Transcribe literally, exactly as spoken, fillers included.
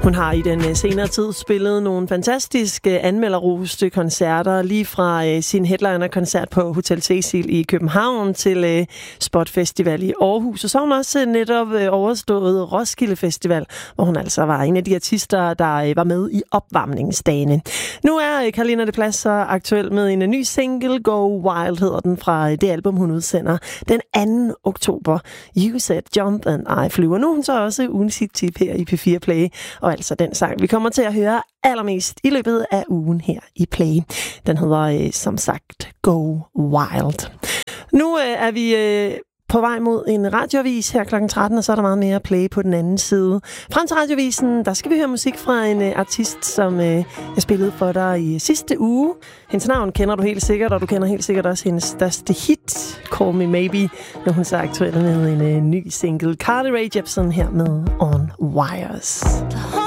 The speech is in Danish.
Hun har i den senere tid spillet nogle fantastiske anmelderroste koncerter, lige fra øh, sin headliner-koncert på Hotel Cecil i København til øh, Spot Festival i Aarhus. Og så har hun også netop øh, overstået Roskilde Festival, hvor hun altså var en af de artister, der øh, var med i opvarmningsdagene. Nu er øh, Carolina de Plas så aktuel med en ny single, Go Wild hedder den, fra øh, det album, hun udsender den anden oktober. You Said Jump and I Flew. Og nu er hun så også ugens hit-tip her i P fire Play, og altså den sang, vi kommer til at høre allermest i løbet af ugen her i Play. Den hedder øh, som sagt Go Wild. Nu øh, er vi øh, på vej mod en radioavis her klokken tretten, og så er der meget mere Play på den anden side. Frem til radiovisen, der skal vi høre musik fra en øh, artist, som øh, jeg spillede for dig i sidste uge. Hendes navn kender du helt sikkert, og du kender helt sikkert også hendes største hit, Call Me Maybe, når hun så aktuelt med en øh, ny single. Carly Rae Jepsen her med On Wires.